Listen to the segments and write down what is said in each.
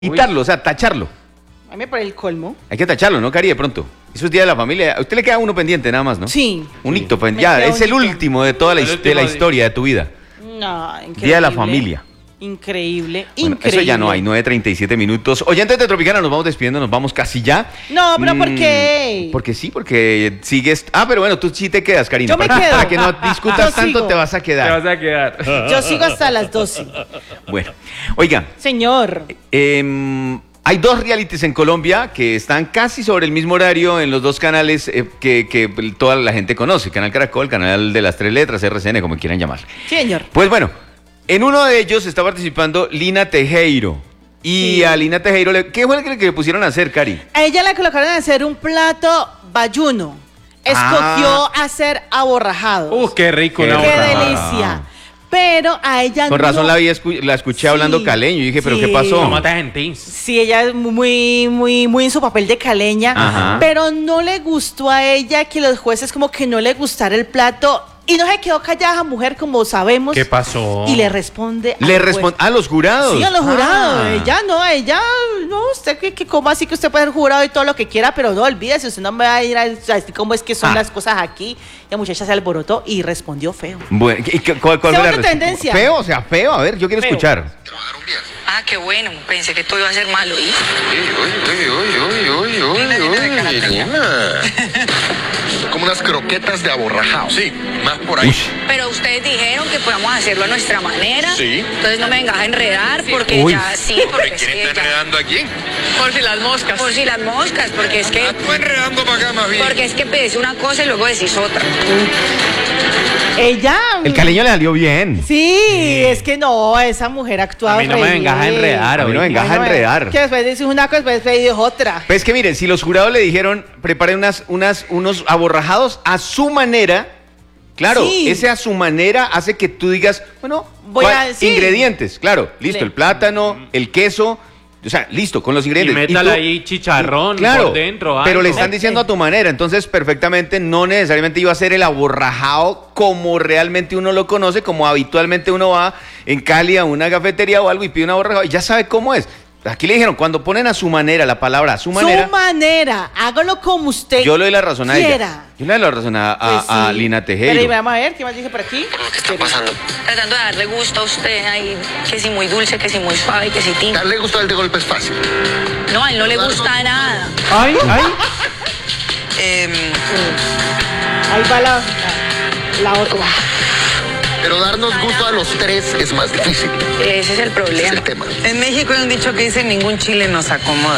Quitarlo, o sea, tacharlo. A mí me parece el colmo. Hay que tacharlo, ¿no, Cari? De pronto. Eso es Día de la Familia. A usted le queda uno pendiente nada más, ¿no? Sí. Un hito, pues, Me ya, queda es un el hito. último de toda la historia de tu vida. No, increíble. Día de la Familia. Increíble, Bueno, increíble. eso ya no hay, 9:37 minutos. Oyentes de Tropicana, nos vamos despidiendo, nos vamos casi ya. No, pero ¿por qué? Porque sí, porque sigues... Ah, pero bueno, tú sí te quedas, Karina. Yo me para, quedo. Para que no discutas Yo tanto, sigo. te vas a Te vas quedar. a quedar. Yo sigo hasta las 12. Bueno, oiga, Señor. hay dos realities en Colombia que están casi sobre el mismo horario en los dos canales que toda la gente conoce. Canal Caracol, Canal de las Tres Letras, RCN, como quieran llamar. Señor. Pues bueno, en uno de ellos está participando Lina Tejero. Y Sí. a Lina Tejero, ¿qué fue lo que le pusieron a hacer, Cari? A ella la colocaron a hacer un plato bayuno. Escogió hacer aborrajado. Qué rico. Qué una ¡Qué hoja. delicia! Pero a ella Con no. razón la escuché hablando Sí, caleño. Y dije, ¿pero sí. qué pasó? ¿Cómo te sentís? Sí, ella es muy en su papel de caleña, Ajá. pero no le gustó a ella que los jueces como que no le gustara el plato y no se quedó callada esa mujer como sabemos. ¿Qué pasó? Y le responde Le al responde juez. a los jurados. Sí, a los jurados. Ah. Ella, usted que cómo así que usted puede ser jurado y todo lo que quiera, pero no olvídese, usted no me va a ir a decir cómo es que son las cosas aquí. La muchacha se alborotó y respondió feo. Bueno, ¿cuál fue la Segunda respuesta? tendencia. Feo, o sea, feo. A ver, yo quiero Feo. escuchar. Ah, qué bueno. Pensé que todo iba a ser malo. ¿Y? Como unas croquetas de aborrajado. Sí, más por ahí. Uy. Pero ustedes dijeron que podamos hacerlo a nuestra manera. Sí. Entonces no me vengas a enredar porque Uy. ya sí. Porque es ¿Quién que está ya- enredando aquí? Por si las moscas. Por si las moscas, porque es que. Tú enredando para acá más bien. Porque es que pedís una cosa y luego decís otra. Ella. El caleño le salió bien. Sí, es que no, esa mujer actuaba A mí no me re vengas a bien. enredar, A mí no me oíste. vengas a enredar. Que después dices una cosa, después dices otra. Pues que miren, si los jurados le dijeron, preparen unos aborrajados a su manera, claro, Sí. ese a su manera hace que tú digas, bueno, Voy a decir. ingredientes, claro, listo, el plátano, el queso, o sea, listo, con los Y ingredientes. métale tú- ahí chicharrón Claro, por dentro. pero algo. le están diciendo a tu manera, entonces perfectamente no necesariamente iba a ser el aborrajado como realmente uno lo conoce, como habitualmente uno va en Cali a una cafetería o algo y pide un aborrajado y ya sabe cómo es. Aquí le dijeron, cuando ponen a su manera la palabra a su manera, Su manera, hágalo como usted yo le doy la razón a ella. quiera. Yo le doy la razón a Pues sí. Lina Pero Tejero. y vamos a ver, ¿qué más dice por aquí? Por lo que está pasando. Tratando de darle gusto a usted ahí. Que si muy dulce, que si muy suave, que si tinto. Darle gusto al de golpe es fácil. No, a él no le gusta nada. Ay, ay. Ahí va la otra. Pero darnos gusto a los tres es más difícil. Ese es el Ese es problema. el tema. En México hay un dicho que dice ningún chile nos acomoda.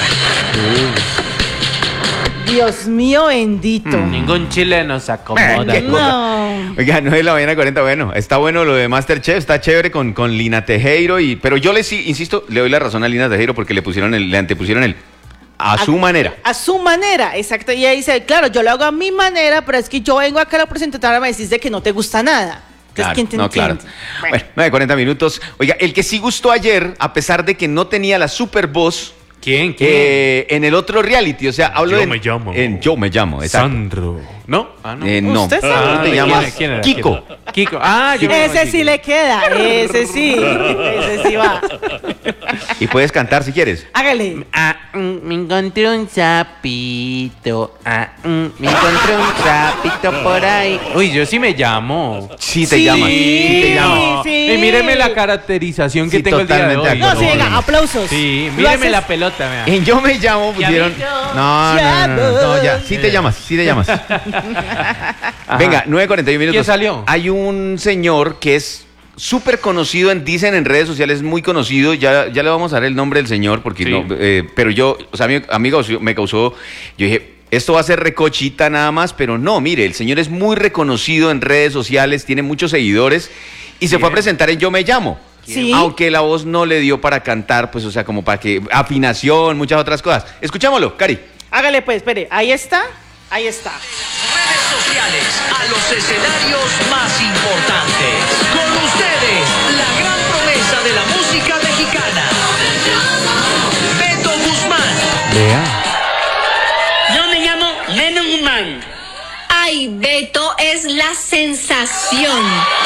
Dios mío bendito. Ningún chile nos acomoda. ¿Qué? No. Oiga, no es la mañana 40, bueno, está bueno lo de Masterchef, está chévere con Lina Tejero, pero yo insisto, le doy la razón a Lina Tejero porque le antepusieron el a su manera. A su manera, exacto. Y ella dice, claro, yo lo hago a mi manera, pero es que yo vengo acá a la presentadora y me decís de que no te gusta nada. Entonces, Claro, ¿quién te no, claro. entiende? Bueno, 9:40 minutos. Oiga, el que sí gustó ayer, a pesar de que no tenía la super voz, ¿Quién? en el otro reality, o sea, hablo Yo en, me llamo. en Yo me llamo, exacto. Sandro. ¿No? Ah, no. No, ¿Usted tú sabe? te llamas ¿Quién era? Kiko. ¿Quién era? Kiko. Ah, yo. Ese sí le queda, ese sí va. Y puedes cantar si quieres. Hágale. Me encontré un sapito. Me encontré un sapito por ahí. Uy, yo sí me llamo. Sí te llamas, sí te llamas. Sí. Y míreme la caracterización que Sí, tengo el día de totalmente hoy. de No, acuerdo. sí, venga, aplausos. Sí, Lo míreme haces- la pelota, vea. En Yo me llamo pusieron. No, ya, sí te llamas, sí te llamas. Venga, 9:41 minutos. ¿Quién salió? Hay un señor que es súper conocido, dicen en redes sociales, muy conocido. Ya le vamos a dar el nombre del señor, porque Sí. no, pero yo, o sea, me causó, yo dije, esto va a ser recochita nada más, pero no, mire, el señor es muy reconocido en redes sociales, tiene muchos seguidores y se fue a presentar en Yo me llamo. Sí. Aunque la voz no le dio para cantar, pues, o sea, como para que afinación, muchas otras cosas. Escuchámoslo, Cari. Hágale pues, espere, ahí está. Redes sociales a los escenarios más importantes. Con ustedes, la gran promesa de la música mexicana, Beto Guzmán. Yo me llamo Menon Guzmán. Ay, Beto es la sensación.